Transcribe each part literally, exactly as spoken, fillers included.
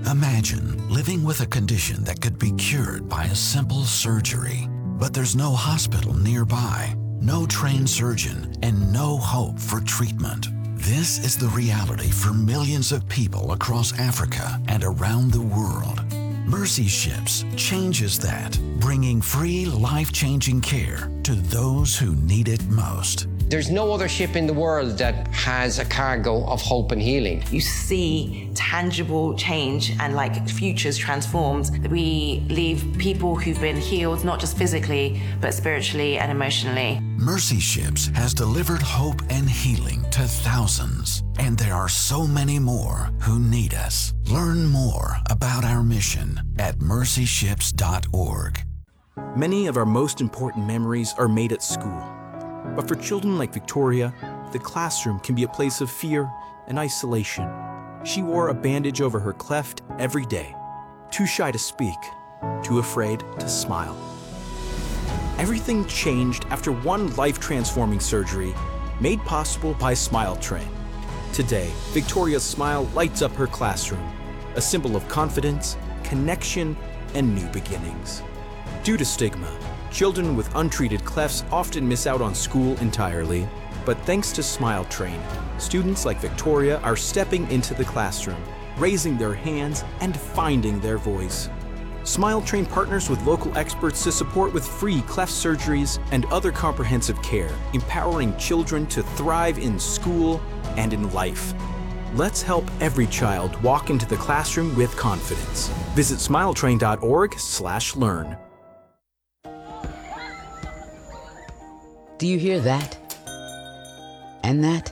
Imagine living with a condition that could be cured by a simple surgery, but there's no hospital nearby, no trained surgeon, and no hope for treatment. This is the reality for millions of people across Africa and around the world. Mercy Ships changes that, bringing free, life-changing care to those who need it most. There's no other ship in the world that has a cargo of hope and healing. You see tangible change and like futures transformed. We leave people who've been healed, not just physically, but spiritually and emotionally. Mercy Ships has delivered hope and healing to thousands, and there are so many more who need us. Learn more about our mission at mercy ships dot org. Many of our most important memories are made at school. But for children like Victoria, the classroom can be a place of fear and isolation. She wore a bandage over her cleft every day, too shy to speak, too afraid to smile. Everything changed after one life-transforming surgery made possible by Smile Train. Today, Victoria's smile lights up her classroom, a symbol of confidence, connection, and new beginnings. Due to stigma, children with untreated clefts often miss out on school entirely, but thanks to Smile Train, students like Victoria are stepping into the classroom, raising their hands and finding their voice. Smile Train partners with local experts to support with free cleft surgeries and other comprehensive care, empowering children to thrive in school and in life. Let's help every child walk into the classroom with confidence. Visit smile train dot org slash learn. Do you hear that? And that?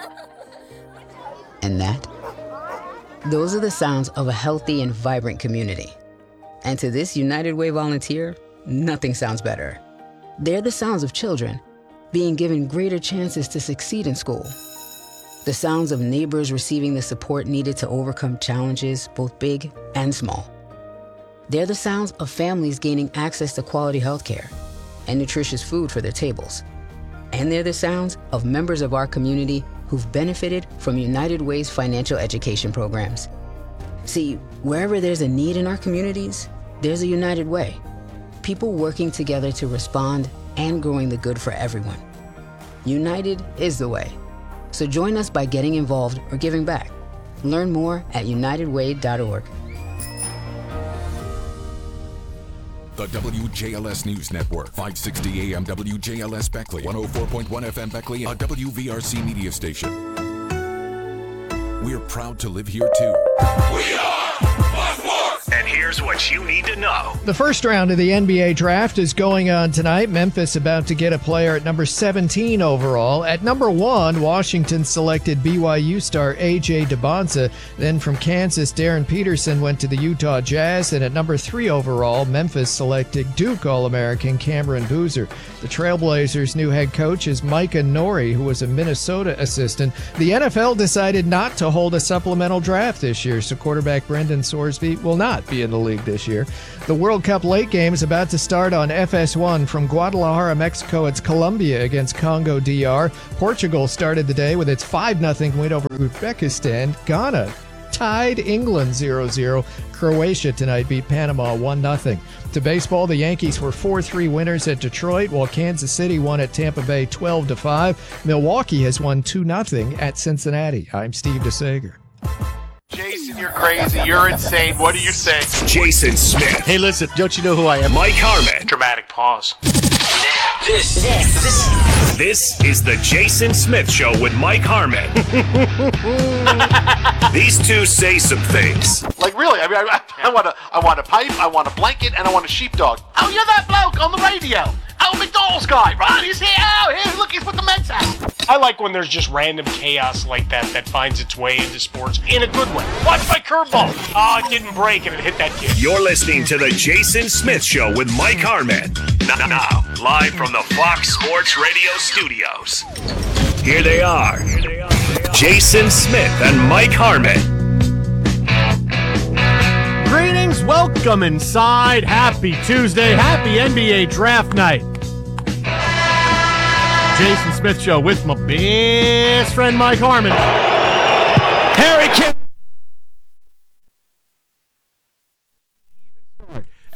And that? Those are the sounds of a healthy and vibrant community. And to this United Way volunteer, nothing sounds better. They're the sounds of children being given greater chances to succeed in school. The sounds of neighbors receiving the support needed to overcome challenges, both big and small. They're the sounds of families gaining access to quality healthcare and nutritious food for their tables. And they're the sounds of members of our community who've benefited from United Way's financial education programs. See, wherever there's a need in our communities, there's a United Way. People working together to respond and growing the good for everyone. United is the way. So join us by getting involved or giving back. Learn more at united way dot org. The W J L S News Network, five sixty A M W J L S Beckley, one oh four point one F M Beckley, a W V R C media station. We're proud to live here too. We are Buckworth! And here's what you need to know. The first round of the N B A draft is going on tonight. Memphis about to get a player at number seventeen overall. At number one, Washington selected B Y U star A J DeBonza. Then from Kansas, Darren Peterson went to the Utah Jazz. And at number three overall, Memphis selected Duke All-American Cameron Boozer. The Trailblazers' new head coach is Micah Nori, who was a Minnesota assistant. The N F L decided not to hold a supplemental draft this year, so quarterback Brendan Sorsby will not be in the league this year. The World Cup late game is about to start on F S one. From Guadalajara, Mexico, it's Colombia against Congo D R. Portugal started the day with its five nothing win over Uzbekistan. Ghana tied England zero zero. Croatia tonight beat Panama one nothing. To baseball, the Yankees were four three winners at Detroit, while Kansas City won at Tampa Bay twelve to five. Milwaukee has won two nothing at Cincinnati. I'm Steve DeSager. Jason, you're crazy. You're insane. What do you say? Jason Smith. Hey, listen, don't you know who I am? Mike Harmon. Dramatic pause. This, this, this, this is the Jason Smith Show with Mike Harmon. These two say some things. Like, really, I mean, I, I want a, I want a pipe, I want a blanket, and I want a sheepdog. Oh, you're that bloke on the radio. Oh, McDonald's guy, right? He's here. Oh, here, look, he's with the men's house. I like when there's just random chaos like that that finds its way into sports in a good way. Watch my curveball. Oh, it didn't break and it hit that kid. You're listening to the Jason Smith Show with Mike Harmon. Now, now, live from the Fox Sports Radio studios. Here they are, Here they are. They are. Jason Smith and Mike Harmon. Greetings, welcome inside. Happy Tuesday, happy N B A draft night. Jason Smith Show with my best friend Mike Harmon. Harry Kim.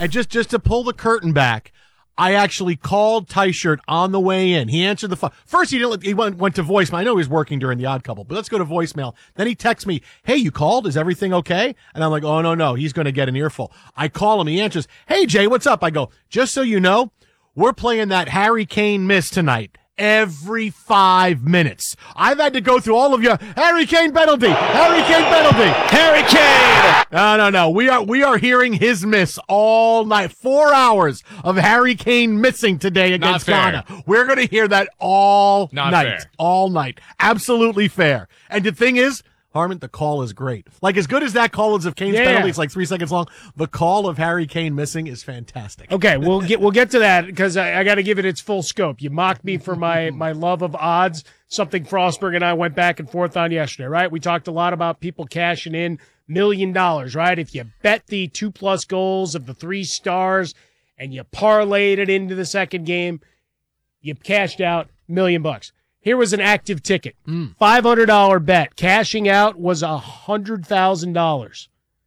And just, just to pull the curtain back, I actually called Teichert on the way in. He answered the phone. First, he didn't. He went, went to voicemail. I know he was working during the Odd Couple, but let's go to voicemail. Then he texts me, "Hey, you called? Is everything okay?" And I'm like, "Oh no, no, he's going to get an earful." I call him. He answers, "Hey, Jay, what's up?" I go, "Just so you know, we're playing that Harry Kane miss tonight." Every five minutes. I've had to go through all of your Harry Kane penalty, Harry Kane penalty, Harry Kane. No, no, no. We are we are hearing his miss all night. Four hours of Harry Kane missing today against Ghana. We're going to hear that all Not night, fair. all night. Absolutely fair. And the thing is, Harmon, the call is great. Like, as good as that call is of Kane's Yeah. penalty, it's like three seconds long. The call of Harry Kane missing is fantastic. Okay, we'll get we'll get to that because I, I got to give it its full scope. You mocked me for my my love of odds, something Frostberg and I went back and forth on yesterday, right? We talked a lot about people cashing in million dollars, right? If you bet the two plus goals of the three stars and you parlayed it into the second game, you cashed out million bucks. Here was an active ticket, five hundred dollars bet. Cashing out was one hundred thousand dollars.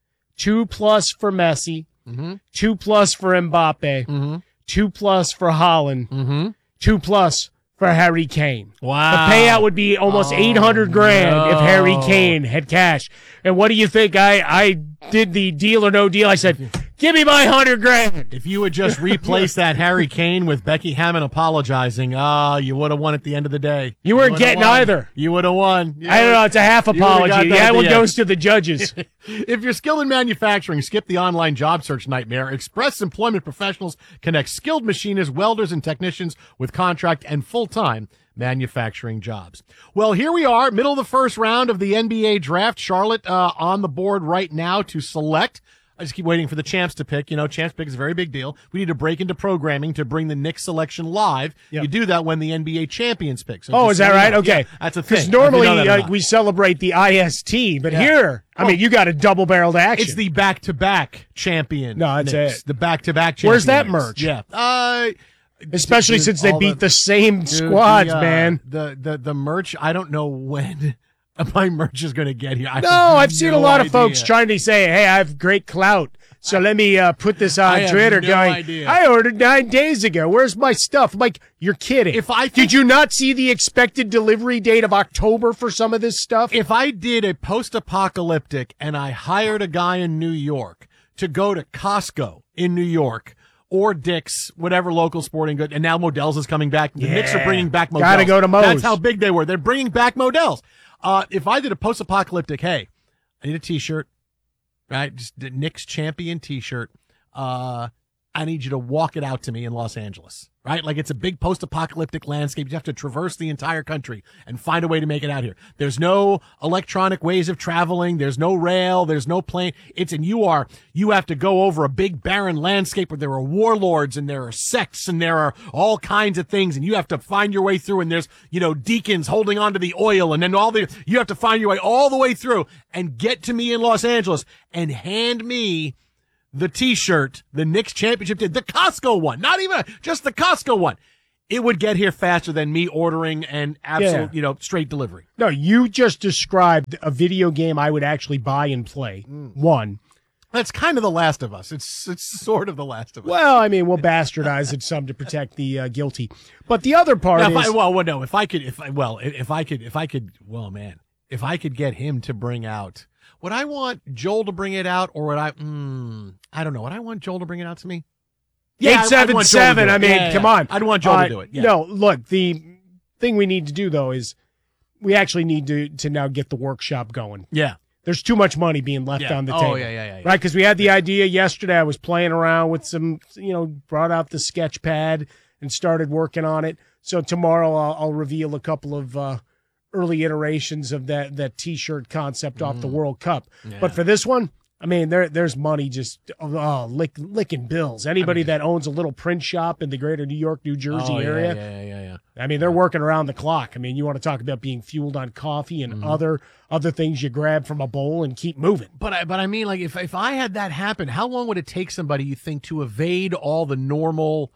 Two plus for Messi, Mm-hmm. two plus for Mbappe, Mm-hmm. two plus for Haaland, Mm-hmm. two plus for Harry Kane. Wow. The payout would be almost Oh, eight hundred grand no. if Harry Kane had cash. And what do you think? I, I did the deal or no deal. I said, give me my hundred grand. If you would just replace that Harry Kane with Becky Hammond apologizing, ah, you would have won at the end of the day. You weren't would've getting won. either. You would have won. You I don't know. It's a half you would've got apology. that That at one the goes end. to the judges. If you're skilled in manufacturing, skip the online job search nightmare. Express Employment Professionals connects skilled machinists, welders, and technicians with contract and full-time manufacturing jobs. Well, here we are, middle of the first round of the N B A draft. Charlotte uh, on the board right now to select. I just keep waiting for the champs to pick. You know, champs pick is a very big deal. We need to break into programming to bring the Knicks selection live. Yep. You do that when the N B A champions pick. So Oh, just is that so you right? know. Okay. Yeah, that's a thing. Because normally If you know that or uh, not. we celebrate the I S T, but Yeah. here, I Well, mean, you got a double-barreled action. It's the back-to-back champion. No, that's Knicks. it. The back-to-back champion. Where's that Knicks. merch? Yeah. Uh, Especially dude, since they all beat the same dude, squads, the, uh, man. The, the, the merch, I don't know when my merch is going to get here. I No, have I've seen no a lot of idea. folks trying to say, hey, I have great clout, so let me uh, put this I on have Twitter no going, idea. I ordered nine days ago. Where's my stuff? I'm like, you're kidding. If I think- Did you not see the expected delivery date of October for some of this stuff? If I did a post-apocalyptic and I hired a guy in New York to go to Costco in New York or Dick's, whatever local sporting good, and now Modell's is coming back. The Yeah. Knicks are bringing back Modell's. Gotta go to Moe's. That's how big they were. They're bringing back Modell's. Uh, if I did a post-apocalyptic, hey, I need a T-shirt, right? Just the Knicks champion T-shirt. Uh, I need you to walk it out to me in Los Angeles, right? Like it's a big post-apocalyptic landscape. You have to traverse the entire country and find a way to make it out here. There's no electronic ways of traveling. There's no rail. There's no plane. It's, and you are, you have to go over a big barren landscape where there are warlords and there are sects and there are all kinds of things. And you have to find your way through. And there's, you know, deacons holding onto the oil. And then all the, you have to find your way all the way through and get to me in Los Angeles and hand me the T-shirt, the Knicks championship, the Costco one, not even just the Costco one. It would get here faster than me ordering an absolute, Yeah. you know, straight delivery. No, you just described a video game I would actually buy and play. One. That's kind of The Last of Us. It's it's sort of The Last of Us. Well, I mean, we'll bastardize it some to protect the uh, guilty. But the other part Now, if is... I, well, well, no, if I could, if I, well, if I could, if I could, well, man, if I could get him to bring out, would I want Joel to bring it out, or would I? Mm, I don't know. Would I want Joel to bring it out to me? I- eight I'd seven want Joel to seven. do it. I mean, Yeah, yeah, come yeah. on. I'd want Joel Uh, to do it. Yeah. No, look, the thing we need to do, though, is we actually need to, to now get the workshop going. Yeah. There's too much money being left Yeah. on the Oh, table. yeah, yeah, yeah, yeah. Right? Because we had the idea yesterday. I was playing around with some, you know, brought out the sketch pad and started working on it. So tomorrow I'll, I'll reveal a couple of uh, early iterations of that, that T-shirt concept off the World Cup. Yeah. But for this one, I mean, there there's money just oh, lick, licking bills. Anybody that owns a little print shop in the greater New York, New Jersey Oh, yeah, area, yeah, yeah, yeah, yeah. I mean, they're working around the clock. I mean, you want to talk about being fueled on coffee and Mm-hmm. other other things you grab from a bowl and keep moving. But I, but I mean, like, if if I had that happen, how long would it take somebody, you think, to evade all the normal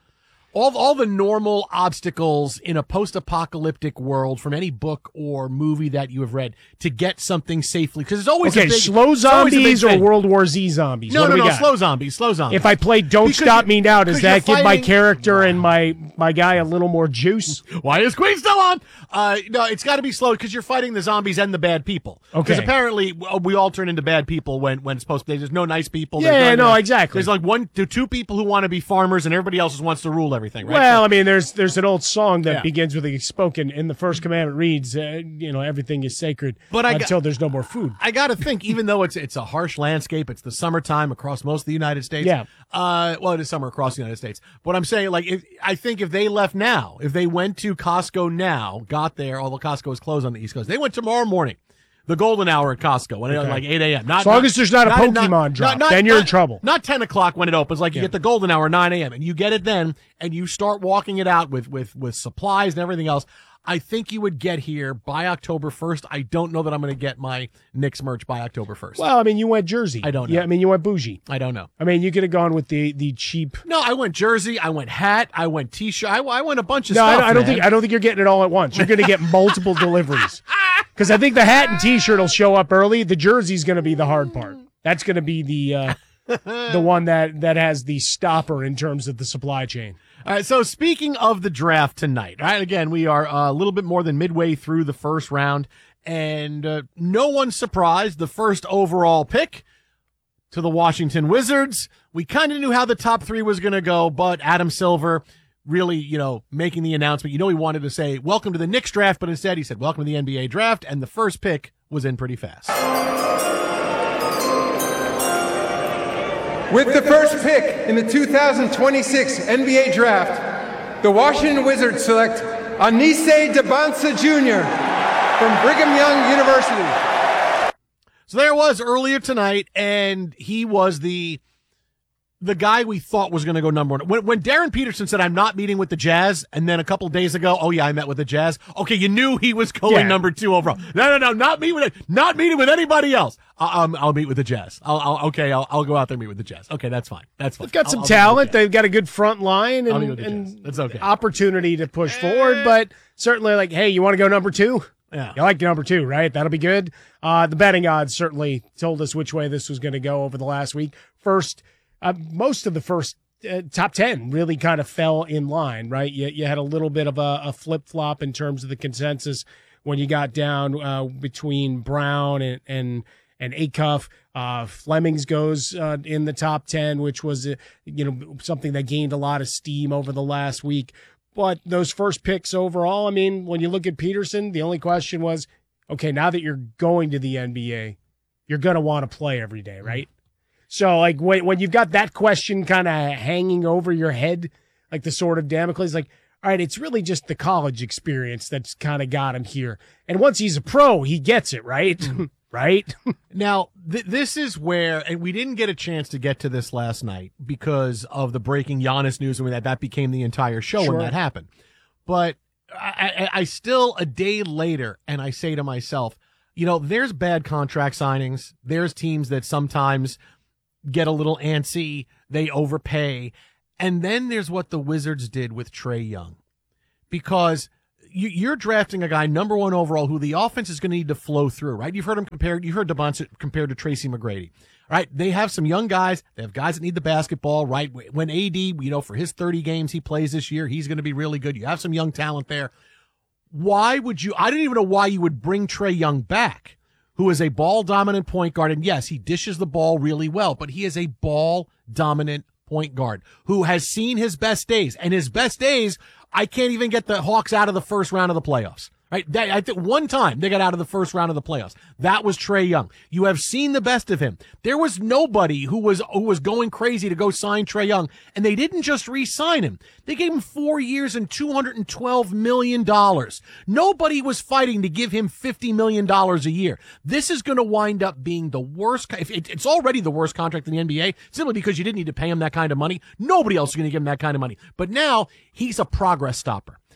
All, all the normal obstacles in a post-apocalyptic world from any book or movie that you have read to get something safely. Because it's always okay, a big, slow zombies or thing. World War Z zombies? No, what no, do we no, got? slow zombies, slow zombies. If I play Don't because Stop Me Now, does that give fighting... my character and my, my guy a little more juice? Why is Queen still on? Uh, no, it's got to be slow because you're fighting the zombies and the bad people. Okay. Because apparently we all turn into bad people when, when it's supposed to be. There's no nice people. Yeah, there's no, no, exactly. There's like one to two people who want to be farmers and everybody else just wants to rule everything, right? Well, so, I mean, there's there's an old song that Yeah. begins with a spoken, in the first commandment reads, uh, you know, everything is sacred But I until got- there's no more food. I got to think, even though it's it's a harsh landscape, it's the summertime across most of the United States. Yeah. Uh, well, it is summer across the United States. But I'm saying, like, if, I think if they left now, if they went to Costco now, got there, although Costco is closed on the East Coast, they went tomorrow morning, the golden hour at Costco, when it Okay. like eight a.m. Not As long not- as there's not a not- Pokemon not- drop, not- then you're not- in trouble. Not ten o'clock when it opens. Like you Yeah. get the golden hour nine a.m. and you get it then, and you start walking it out with with with supplies and everything else. I think you would get here by October first. I don't know that I'm going to get my Knicks merch by October first. Well, I mean, you went Jersey. I don't know. Yeah, I mean, you went bougie. I don't know. I mean, you could have gone with the the cheap. No, I went jersey. I went hat. I went t-shirt. I, I went a bunch of No, I stuff. don't, I don't man. think I don't think you're getting it all at once. You're going to get multiple deliveries. Because I think the hat and T-shirt will show up early. The jersey's going to be the hard part. That's going to be the uh, the one that that has the stopper in terms of the supply chain. All right, so speaking of the draft tonight, right? Again, we are uh, a little bit more than midway through the first round, and uh, no one's surprised. The first overall pick to the Washington Wizards. We kind of knew how the top three was going to go, but Adam Silver really, you know, making the announcement. You know, he wanted to say, welcome to the Knicks draft, but instead he said, welcome to the N B A draft, and the first pick was in pretty fast. With the first pick in the two thousand twenty-six N B A Draft, the Washington Wizards select Anise Dabansa Junior from Brigham Young University. So there it was earlier tonight, and he was the the guy we thought was going to go number one. When, when Darren Peterson said, I'm not meeting with the Jazz, and then a couple days ago, oh yeah, I met with the Jazz. Okay, you knew he was going Yeah. number two overall. No, no, no, not meeting with, not meeting with anybody else. I'll, um, I'll meet with the Jazz. I'll, I'll okay, I'll, I'll go out there and meet with the Jazz. Okay, that's fine. That's fine. They've got I'll- some I'll meet with the talent. Jazz. They've got a good front line I'll meet and, with the Jazz. and That's okay. opportunity to push forward, but certainly like, hey, you want to go number two? Yeah. You like number two, right? That'll be good. Uh, the betting odds certainly told us which way this was going to go over the last week. First, uh, most of the first uh, top ten really kind of fell in line, right? You, you had a little bit of a, a flip-flop in terms of the consensus when you got down uh, between Brown and and, and Acuff. Uh, Flemings goes uh, in the top ten, which was uh, you know something that gained a lot of steam over the last week. But those first picks overall, I mean, when you look at Peterson, the only question was, okay, now that you're going to the N B A, you're going to want to play every day, right? So, like, when, when you've got that question kind of hanging over your head, like the sword of Damocles, like, all right, it's really just the college experience that's kind of got him here. And once he's a pro, he gets it, right? Right? Now, th- this is where, and we didn't get a chance to get to this last night because of the breaking Giannis news, and that that became the entire show Sure. when that happened. But I, I, I still, a day later, and I say to myself, you know, there's bad contract signings. There's teams that sometimes get a little antsy. They overpay. And then there's what the Wizards did with Trae Young. Because you, you're drafting a guy number one overall who the offense is going to need to flow through, right? You've heard him compared, you've heard Devontae compared to Tracy McGrady, right? They have some young guys. They have guys that need the basketball, right? When A D, you know, for his thirty games he plays this year, he's going to be really good. You have some young talent there. Why would you, I don't even know why you would bring Trae Young back, who is a ball dominant point guard. And yes, he dishes the ball really well, but he is a ball dominant point guard who has seen his best days, and his best days, I can't even get the Hawks out of the first round of the playoffs. Right? That, I think one time they got out of the first round of the playoffs. That was Trae Young. You have seen the best of him. There was nobody who was who was going crazy to go sign Trae Young, and they didn't just re-sign him. They gave him four years and two hundred twelve million dollars. Nobody was fighting to give him fifty million dollars a year. This is going to wind up being the worst. If it, it's already the worst contract in the N B A, simply because you didn't need to pay him that kind of money. Nobody else is going to give him that kind of money. But now he's a progress stopper.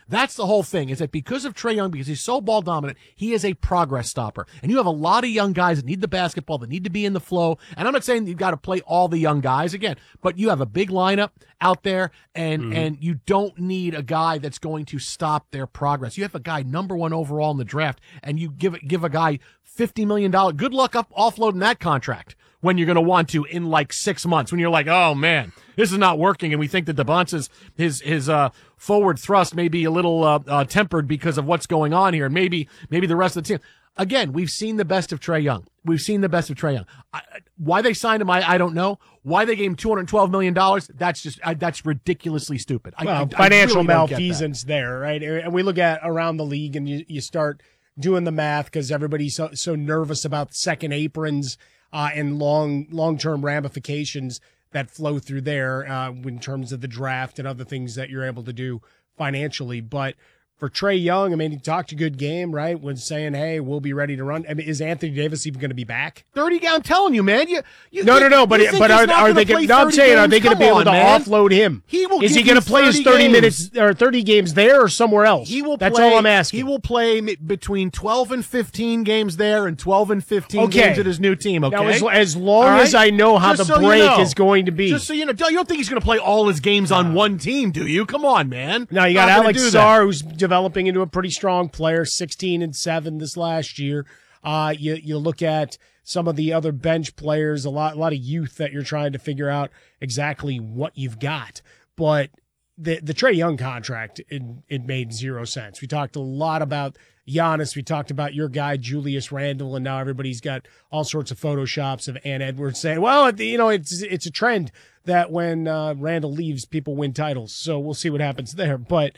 That's the whole thing, is that because of Trae Young, because he's so ball dominant, he is a progress stopper. And you have a lot of young guys that need the basketball, that need to be in the flow. And I'm not saying you've got to play all the young guys again, but you have a big lineup out there, and, mm-hmm. and you don't need a guy that's going to stop their progress. You have a guy number one overall in the draft, and you give give a guy fifty million dollars. Good luck up offloading that contract when you're going to want to in like six months, when you're like, oh man, this is not working. And we think that Debonce's, his, his, uh, forward thrust may be a little, uh, uh, tempered because of what's going on here. And maybe, maybe the rest of the team. Again, we've seen the best of Trae Young. We've seen the best of Trae Young. I, why they signed him, I, I don't know. Why they gave him two hundred twelve million dollars, that's just, I, that's ridiculously stupid. I, well, I, financial I really malfeasance there, right? And we look at around the league and you, you start doing the math because everybody's so, so nervous about second aprons. Uh, and long, long-term ramifications that flow through there uh, in terms of the draft and other things that you're able to do financially. But for Trae Young, I mean, he talked a good game, right? When saying, hey, we'll be ready to run. I mean, is Anthony Davis even going to be back? thirty, I'm telling you, man. You, you no, no, no, but, but are, are they going to, no, I'm saying, are they going to be able on, to man. offload him? He will is he going to play his thirty games. minutes or thirty games there or somewhere else? He will That's play, all I'm asking. He will play between twelve and fifteen games there and twelve and fifteen okay. games at his new team, okay? Now, as, as long right? as I know how Just the so break you know. is going to be. Just so you know, you don't think he's going to play all his games on one team, do you? Come on, man. Now, you got Not Alex do Sarr, that. who's developing into a pretty strong player, sixteen and seven this last year. Uh, you you look at some of the other bench players, a lot a lot of youth that you're trying to figure out exactly what you've got. But the the Trae Young contract, it, it made zero sense. We talked a lot about Giannis. We talked about your guy Julius Randle, and now everybody's got all sorts of photoshops of Ant Edwards saying, "Well, you know, it's it's a trend that when uh, Randle leaves, people win titles." So we'll see what happens there, but.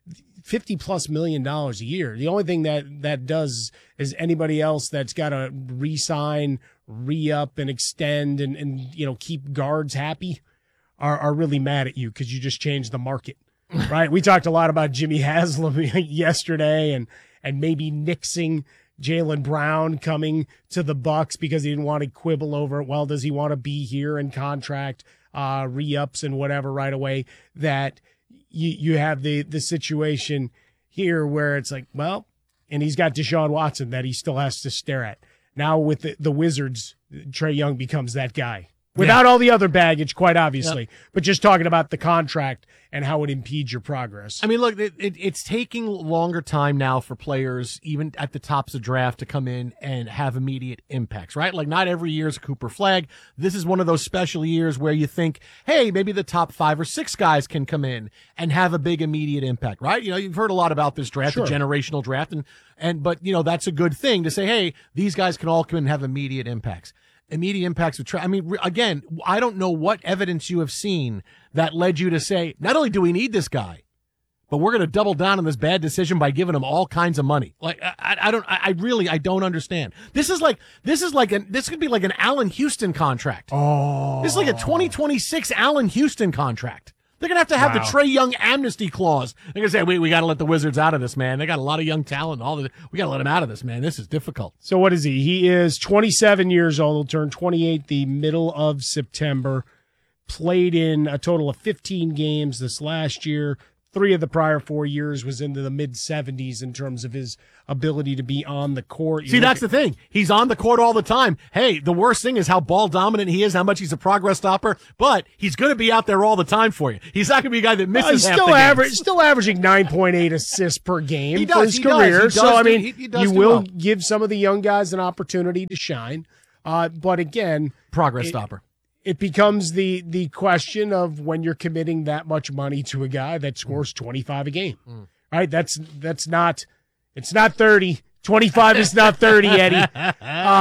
fifty plus million dollars a year. The only thing that that does is anybody else that's got to re-sign, re-up, and extend, and and you know keep guards happy, are are really mad at you because you just changed the market, right? We talked a lot about Jimmy Haslam yesterday, and and maybe nixing Jaylen Brown coming to the Bucks because he didn't want to quibble over, well, does he want to be here and contract uh, re-ups and whatever right away? That You you have the the situation here where it's like, well, and he's got Deshaun Watson that he still has to stare at. Now with the, the Wizards, Trae Young becomes that guy. Without yeah. all the other baggage, quite obviously. Yep. But just talking about the contract and how it impedes your progress. I mean, look, it, it, it's taking longer time now for players, even at the tops of draft, to come in and have immediate impacts, right? Like, not every year is a Cooper Flag. This is one of those special years where you think, hey, maybe the top five or six guys can come in and have a big immediate impact, right? You know, you've heard a lot about this draft, sure. the generational draft, and, and but, you know, that's a good thing to say, hey, these guys can all come in and have immediate impacts. Immediate impacts of tra- I mean, again, I don't know what evidence you have seen that led you to say, not only do we need this guy, but we're going to double down on this bad decision by giving him all kinds of money. Like, I, I don't, I really, I don't understand. This is like, this is like, an, this could be like an Allen Houston contract. Oh. This is like a twenty twenty-six Allen Houston contract. They're going to have to have wow. the Trae Young amnesty clause. They're going to say, wait, we got to let the Wizards out of this, man. They got a lot of young talent. All the, we got to let them out of this, man. This is difficult. So what is he? He is twenty-seven years old. He'll turn twenty-eight the middle of September. Played in a total of fifteen games this last year. Three of the prior four years was into the mid seventies in terms of his ability to be on the court. You See, that's at, the thing. He's on the court all the time. Hey, the worst thing is how ball dominant he is, how much he's a progress stopper, but he's going to be out there all the time for you. He's not going to be a guy that misses well, he's half still the average, games. Still averaging nine point eight assists per game he does, for his he career. Does, he so, does I do, mean, he, he does you do will well. give some of the young guys an opportunity to shine. Uh, but again, progress it, stopper. It becomes the the question of when you're committing that much money to a guy that scores twenty-five a game, mm. right? That's that's not it's not thirty. twenty-five is not thirty, Eddie. Uh,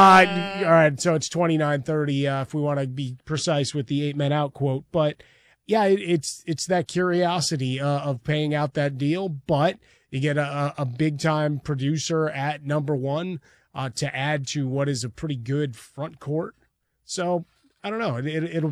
all right, so it's twenty-nine thirty uh, if we want to be precise with the eight men out quote. But yeah, it, it's it's that curiosity uh, of paying out that deal, but you get a, a big time producer at number one uh, to add to what is a pretty good front court. So. I don't know. It, it, it'll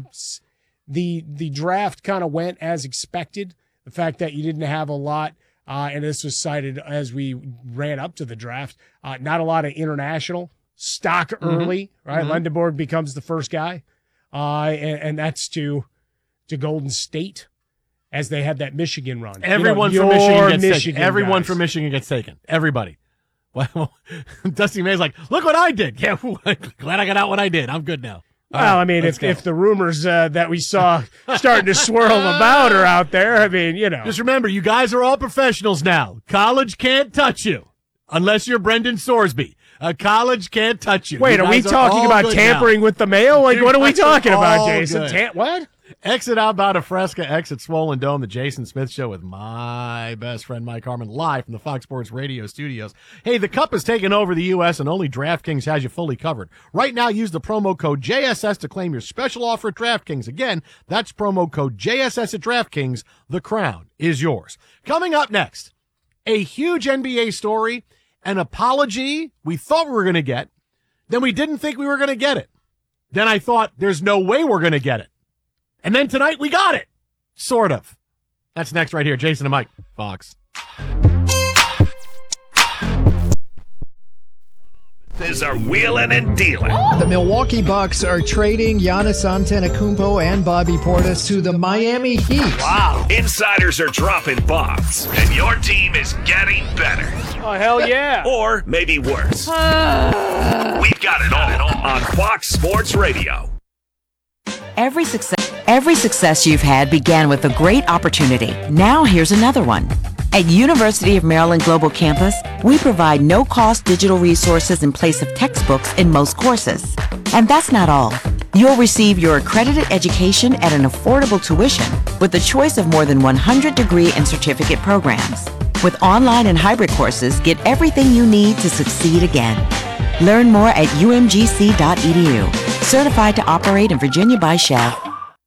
the the draft kind of went as expected. The fact that you didn't have a lot, uh, and this was cited as we ran up to the draft, uh, not a lot of international stock early, mm-hmm. right? Mm-hmm. Lendeborg becomes the first guy, uh, and, and that's to to Golden State, as they had that Michigan run. Everyone you know, from Michigan gets Michigan taken. Everyone guys. from Michigan gets taken. Everybody. Well, Dusty May's like, look what I did. Yeah, glad I got out what I did. I'm good now. All Well, right, I mean, let's if, go. if the rumors uh, that we saw starting to swirl about are out there, I mean, you know. Just remember, you guys are all professionals now. College can't touch you unless you're Brendan Sorsby. A college can't touch you. Wait, You are we guys talking all about good tampering now. with the mail? Like, You what are we guys are talking about, all Jason? good. Ta- what? Exit Outbound of Fresca, exit Swollen Dome, the Jason Smith Show with my best friend Mike Harmon, live from the Fox Sports Radio studios. Hey, the Cup has taken over the U S and only DraftKings has you fully covered. Right now, use the promo code J S S to claim your special offer at DraftKings. Again, that's promo code J S S at DraftKings. The crown is yours. Coming up next, a huge N B A story, an apology we thought we were going to get, then we didn't think we were going to get it. Then I thought, there's no way we're going to get it. And then tonight, we got it. Sort of. That's next right here. Jason and Mike, Fox. These are wheeling and dealing. The Milwaukee Bucks are trading Giannis Antetokounmpo and Bobby Portis to the Miami Heat. Wow. Insiders are dropping bombs, and your team is getting better. Oh, hell yeah. Or maybe worse. We've got it all on Fox Sports Radio. Every success, every success you've had began with a great opportunity. Now here's another one. At University of Maryland Global Campus, we provide no-cost digital resources in place of textbooks in most courses. And that's not all. You'll receive your accredited education at an affordable tuition with a choice of more than one hundred degree and certificate programs. With online and hybrid courses, get everything you need to succeed again. Learn more at U M G C dot E D U. Certified to operate in Virginia by Chev.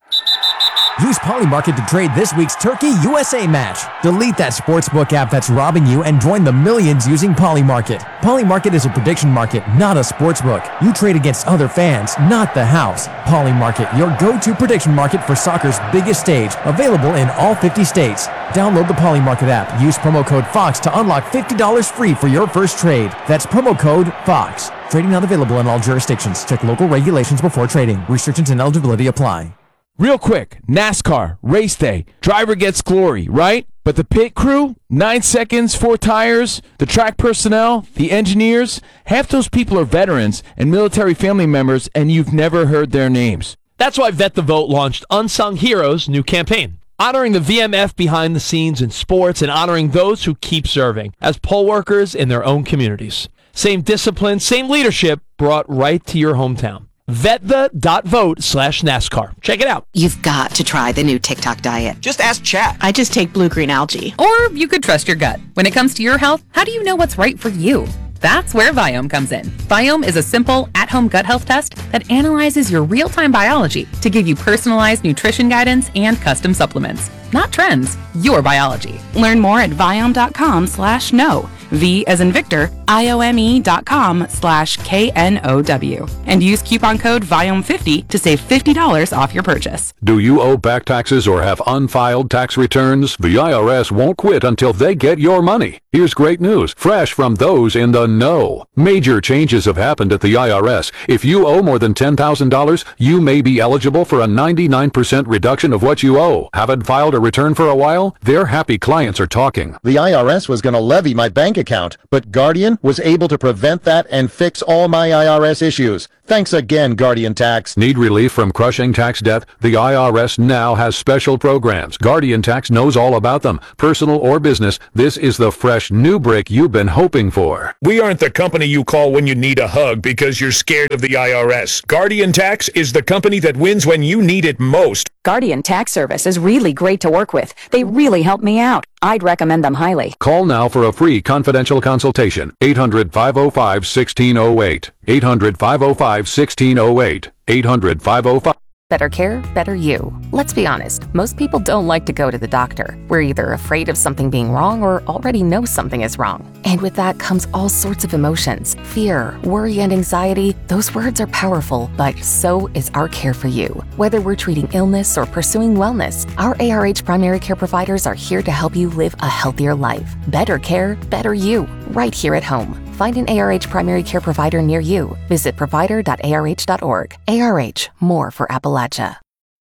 Use Polymarket to trade this week's Turkey U S A match. Delete that sportsbook app that's robbing you and join the millions using Polymarket. Polymarket is a prediction market, not a sportsbook. You trade against other fans, not the house. Polymarket, your go-to prediction market for soccer's biggest stage, available in all fifty states. Download the Polymarket app. Use promo code FOX to unlock fifty dollars free for your first trade. That's promo code FOX. Trading not available in all jurisdictions. Check local regulations before trading. Restrictions and eligibility apply. Real quick, NASCAR, race day, driver gets glory, right? But the pit crew, nine seconds, four tires, the track personnel, the engineers, half those people are veterans and military family members, and you've never heard their names. That's why Vet the Vote launched Unsung Heroes' new campaign, honoring the V M F behind the scenes in sports and honoring those who keep serving as poll workers in their own communities. Same discipline, same leadership brought right to your hometown. Vetva.vote slash NASCAR. Check it out. You've got to try the new TikTok diet. Just ask Chat. I just take blue-green algae. Or you could trust your gut. When it comes to your health, how do you know what's right for you? That's where Viome comes in. Viome is a simple, at-home gut health test that analyzes your real-time biology to give you personalized nutrition guidance and custom supplements. Not trends, your biology. Learn more at Viome.com slash no. V as in Victor, I-O-M-E dot com slash K N O W. And use coupon code Viome fifty to save fifty dollars off your purchase. Do you owe back taxes or have unfiled tax returns? The I R S won't quit until they get your money. Here's great news, fresh from those in the know. Major changes have happened at the I R S. If you owe more than ten thousand dollars, you may be eligible for a ninety-nine percent reduction of what you owe. Haven't filed a return for a while? Their happy clients are talking. The I R S was going to levy my bank account, but Guardian was able to prevent that and fix all my I R S issues. Thanks again, Guardian Tax. Need relief from crushing tax debt? The I R S now has special programs. Guardian Tax knows all about them. Personal or business, this is the fresh new break you've been hoping for. We aren't the company you call when you need a hug because you're scared of the I R S. Guardian Tax is the company that wins when you need it most. Guardian Tax Service is really great to work with. They really help me out. I'd recommend them highly. Call now for a free confidential consultation. eight hundred, five oh five, one six oh eight. eight hundred, five oh five, one six oh eight. eight hundred, five oh five. Better care, better you. Let's be honest, most people don't like to go to the doctor. We're either afraid of something being wrong or already know something is wrong. And with that comes all sorts of emotions. Fear, worry, and anxiety. Those words are powerful, but so is our care for you. Whether we're treating illness or pursuing wellness, our A R H primary care providers are here to help you live a healthier life. Better care, better you, right here at home. Find an A R H primary care provider near you. Visit provider dot A R H dot org. A R H, more for Appalachia.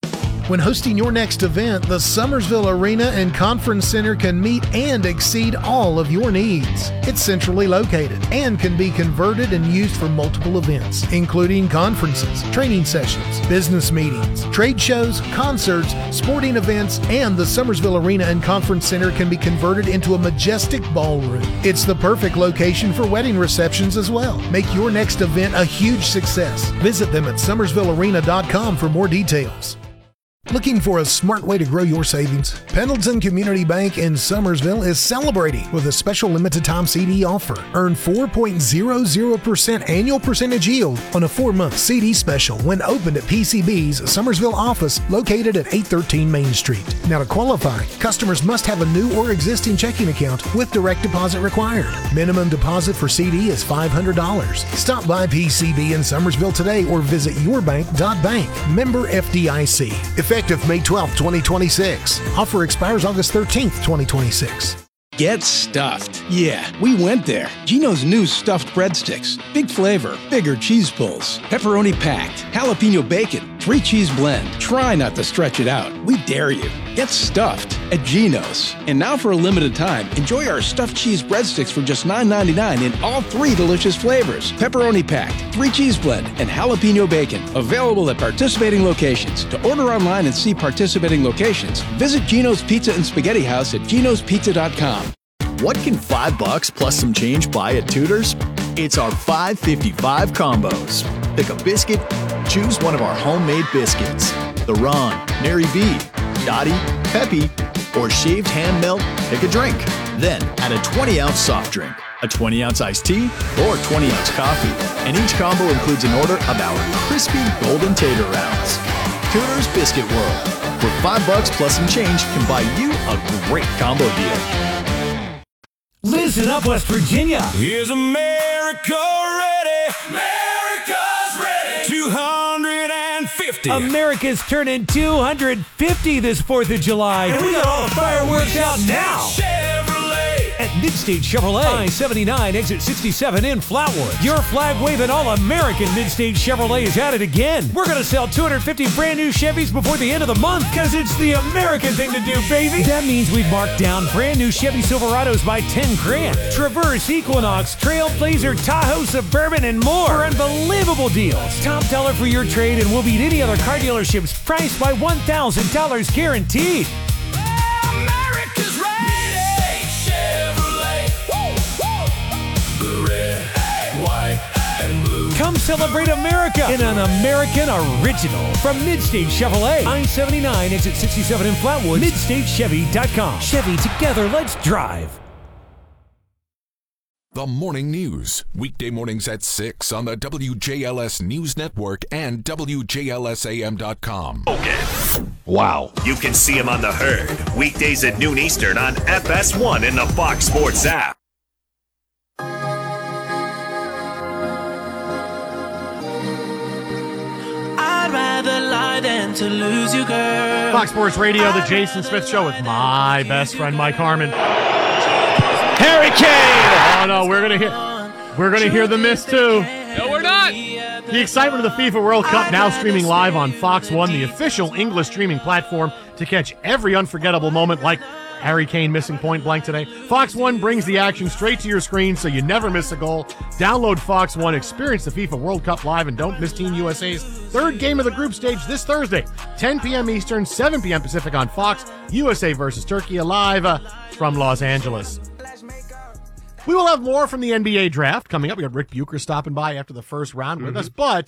When hosting your next event, the Summersville Arena and Conference Center can meet and exceed all of your needs. It's centrally located and can be converted and used for multiple events, including conferences, training sessions, business meetings, trade shows, concerts, sporting events, and the Summersville Arena and Conference Center can be converted into a majestic ballroom. It's the perfect location for wedding receptions as well. Make your next event a huge success. Visit them at summersville arena dot com for more details. Looking for a smart way to grow your savings? Pendleton Community Bank in Summersville is celebrating with a special limited time C D offer. Earn four point zero zero percent annual percentage yield on a four-month C D special when opened at P C B's Summersville office located at eight thirteen Main Street. Now to qualify, customers must have a new or existing checking account with direct deposit required. Minimum deposit for C D is five hundred dollars. Stop by P C B in Summersville today or visit your bank dot bank. Member F D I C. Effective May twelfth, twenty twenty-six. Offer expires August thirteenth, twenty twenty-six. Get stuffed. Yeah, we went there. Gino's new stuffed breadsticks. Big flavor, bigger cheese pulls, pepperoni packed, jalapeno bacon, three cheese blend. Try not to stretch it out. We dare you. Get stuffed at Gino's. And now for a limited time, enjoy our stuffed cheese breadsticks for just nine ninety-nine in all three delicious flavors. Pepperoni packed, three cheese blend, and jalapeno bacon. Available at participating locations. To order online and see participating locations, visit Gino's Pizza and Spaghetti House at ginos pizza dot com. What can five bucks plus some change buy at Tudor's? It's our five fifty-five combos. Pick a biscuit, choose one of our homemade biscuits. The Ron, Mary B, Dottie, Peppy, or shaved ham melt, pick a drink. Then add a twenty ounce soft drink, a twenty ounce iced tea, or twenty ounce coffee. And each combo includes an order of our crispy golden tater rounds. Tudor's Biscuit World, where five bucks plus some change can buy you a great combo deal. Listen up, West Virginia. Is America ready? America's ready. two hundred fifty. America's turning two hundred fifty this fourth of July. And we got all the fireworks out now. At Midstate Chevrolet, I seventy-nine, exit sixty-seven in Flatwood. Your flag-waving all-American Midstate Chevrolet is at it again. We're going to sell two hundred fifty brand new Chevys before the end of the month because it's the American thing to do, baby. That means we've marked down brand new Chevy Silverados by ten grand. Traverse, Equinox, Trailblazer, Tahoe, Suburban, and more for unbelievable deals. Top dollar for your trade and we'll beat any other car dealerships priced by one thousand dollars guaranteed. America's ready. Come celebrate America in an American original from Midstate Chevrolet. I seventy-nine, exit sixty-seven in Flatwood. midstate chevy dot com. Chevy, together, let's drive. The Morning News, weekday mornings at six on the W J L S News Network and W J L S A M dot com. Okay. Wow. You can see him on The Herd, weekdays at noon Eastern on F S one in the Fox Sports app. I'd rather lie than to lose you, girl. Fox Sports Radio, the Jason Smith Show with my best friend Mike Harmon. Harry Kane! Oh no, we're gonna hear we're gonna hear the miss too. No, we're not. The excitement of the FIFA World Cup now streaming live on Fox one, the official English streaming platform to catch every unforgettable moment like Harry Kane missing point blank today. Fox one brings the action straight to your screen so you never miss a goal. Download Fox one, experience the FIFA World Cup live, and don't miss Team U S A's third game of the group stage this Thursday, ten p.m. Eastern, seven p.m. Pacific on Fox. U S A versus Turkey live uh, from Los Angeles. We will have more from the N B A draft coming up. We got Rick Bucher stopping by after the first round with mm-hmm. us, but